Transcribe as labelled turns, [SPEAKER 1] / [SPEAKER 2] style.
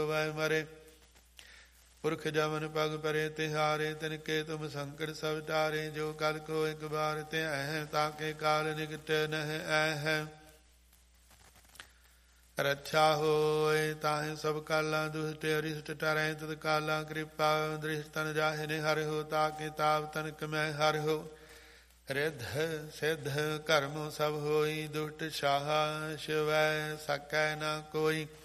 [SPEAKER 1] ਵੈ ਮਰੇ। ਪੁਰਖ ਜਮਨ ਪਗ ਪਰੇ ਤਿਹਾਰੇ, ਤਿਨਕੇ ਤੁਮ ਸੰਕਟ ਸਭ ਟਾਰੇ। ਜੋ ਕਲ ਕੋ ਇਕ ਬਾਰ ਤੇ ਐ, ਤਾਕੇ ਕਾਲ ਨਿਕਟ ਨਹਿ ਐ। ਰੱਛਾ ਹੋਏ ਤਾਹੇ ਸਭ ਕਾਲਾ, ਦੁਸ਼ਟ ਅਰਿਸ਼ਟ ਟਰੈ ਤਤ ਕਾਲਾ। ਕਿਰਪਾ ਦ੍ਰਿਸ਼ ਤਨ ਜਾਹਿ ਨੇ ਹਰਿ ਹੋ, ਤਾਕੇ ਤਾਪ ਤਨਕ ਮੈਂ ਹਰਿ ਹੋ। ਰਿੱਧ ਸਿੱਧ ਕਰਮ ਸਭ ਹੋਈ, ਦੁਸ਼ਟ ਸਾਹ ਸ਼ਿਵੈ ਸਕੈ ਨਾ ਕੋਈ।